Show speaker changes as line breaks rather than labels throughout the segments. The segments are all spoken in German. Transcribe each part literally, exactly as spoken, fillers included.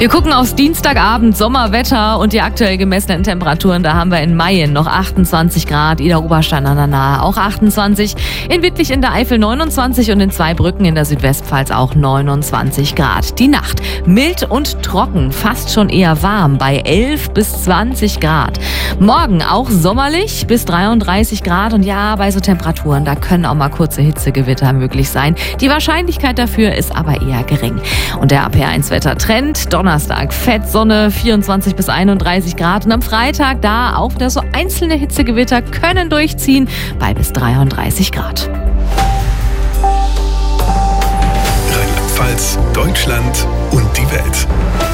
Wir gucken aufs Dienstagabend, Sommerwetter und die aktuell gemessenen Temperaturen. Da haben wir in Mayen noch achtundzwanzig Grad, Idar-Oberstein an der Nahe auch achtundzwanzig, in Wittlich in der Eifel neunundzwanzig und in Zweibrücken in der Südwestpfalz auch neunundzwanzig Grad. Die Nacht mild und trocken, fast schon eher warm bei elf bis zwanzig Grad. Morgen auch sommerlich bis dreiunddreißig Grad und ja, bei so Temperaturen, da können auch mal kurze Hitzegewitter möglich sein. Die Wahrscheinlichkeit dafür ist aber eher gering. Und der A P eins Wettertrend, Donnerstag Fettsonne, vierundzwanzig bis einunddreißig Grad und am Freitag da auch wieder so einzelne Hitzegewitter können durchziehen bei bis dreiunddreißig Grad.
Rheinland-Pfalz, Deutschland und die Welt.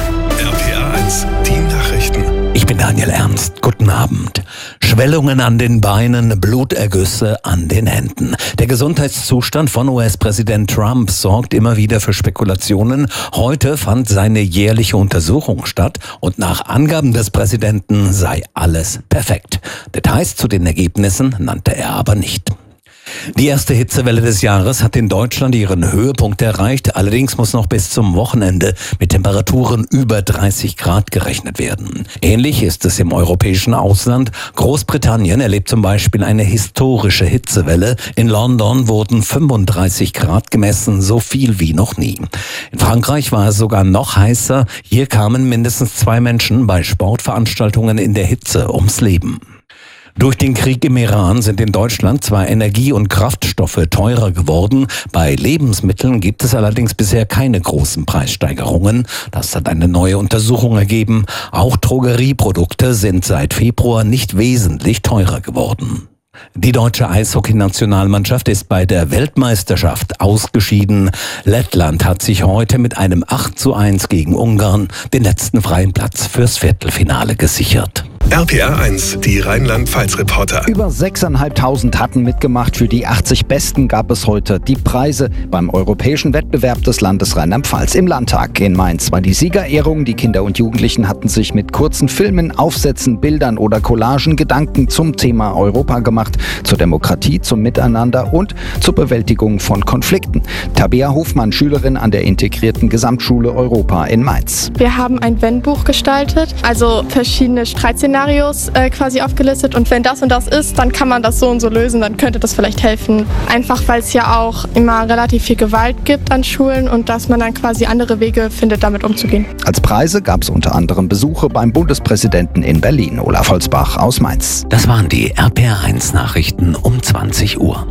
R P R eins, die Nachrichten.
Ich bin Daniel Ernst. Guten Abend. Schwellungen an den Beinen, Blutergüsse an den Händen. Der Gesundheitszustand von U S-Präsident Trump sorgt immer wieder für Spekulationen. Heute fand seine jährliche Untersuchung statt und nach Angaben des Präsidenten sei alles perfekt. Details zu den Ergebnissen nannte er aber nicht. Die erste Hitzewelle des Jahres hat in Deutschland ihren Höhepunkt erreicht. Allerdings muss noch bis zum Wochenende mit Temperaturen über dreißig Grad gerechnet werden. Ähnlich ist es im europäischen Ausland. Großbritannien erlebt zum Beispiel eine historische Hitzewelle. In London wurden fünfunddreißig Grad gemessen, so viel wie noch nie. In Frankreich war es sogar noch heißer. Hier kamen mindestens zwei Menschen bei Sportveranstaltungen in der Hitze ums Leben. Durch den Krieg im Iran sind in Deutschland zwar Energie- und Kraftstoffe teurer geworden, bei Lebensmitteln gibt es allerdings bisher keine großen Preissteigerungen. Das hat eine neue Untersuchung ergeben. Auch Drogerieprodukte sind seit Februar nicht wesentlich teurer geworden. Die deutsche Eishockey-Nationalmannschaft ist bei der Weltmeisterschaft ausgeschieden. Lettland hat sich heute mit einem acht zu eins gegen Ungarn den letzten freien Platz fürs Viertelfinale gesichert.
R P R eins, die Rheinland-Pfalz-Reporter.
Über sechstausendfünfhundert hatten mitgemacht. Für die achtzig Besten gab es heute die Preise beim europäischen Wettbewerb des Landes Rheinland-Pfalz. Im Landtag in Mainz war die Siegerehrung. Die Kinder und Jugendlichen hatten sich mit kurzen Filmen, Aufsätzen, Bildern oder Collagen Gedanken zum Thema Europa gemacht, zur Demokratie, zum Miteinander und zur Bewältigung von Konflikten. Tabea Hofmann, Schülerin an der integrierten Gesamtschule Europa in Mainz.
Wir haben ein Wenn-Buch gestaltet, also verschiedene Streitszenarien äh, quasi aufgelistet und wenn das und das ist, dann kann man das so und so lösen, dann könnte das vielleicht helfen. Einfach weil es ja auch immer relativ viel Gewalt gibt an Schulen und dass man dann quasi andere Wege findet, damit umzugehen.
Als Preise gab es unter anderem Besuche beim Bundespräsidenten in Berlin, Olaf Holzbach aus Mainz.
Das waren die R P R eins Nachrichten um zwanzig Uhr.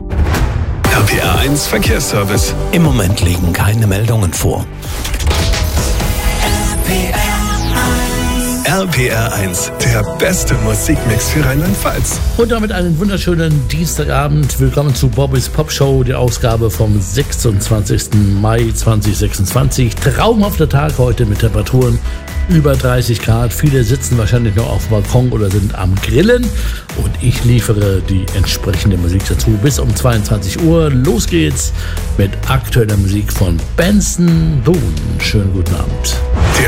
R P R eins Verkehrsservice.
Im Moment liegen keine Meldungen vor.
R P R eins, der beste Musikmix für Rheinland-Pfalz.
Und damit einen wunderschönen Dienstagabend. Willkommen zu Bobbys Pop Show, die Ausgabe vom sechsundzwanzigsten Mai zweitausendzweiundzwanzig. Traumhafter Tag heute mit Temperaturen über dreißig Grad. Viele sitzen wahrscheinlich noch auf dem Balkon oder sind am Grillen. Und ich liefere die entsprechende Musik dazu bis um zweiundzwanzig Uhr. Los geht's mit aktueller Musik von Benson Boone. Schönen guten Abend.
Der